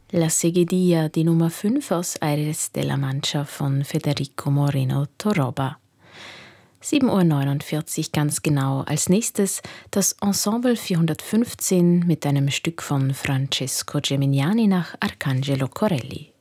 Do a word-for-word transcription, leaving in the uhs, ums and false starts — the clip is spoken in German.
La Seguidilla, die Nummer fünf aus Aires de la Mancha von Federico Moreno Torroba. sieben Uhr neunundvierzig ganz genau. Als nächstes das Ensemble vierhundertfünfzehn mit einem Stück von Francesco Gemignani nach Arcangelo Corelli.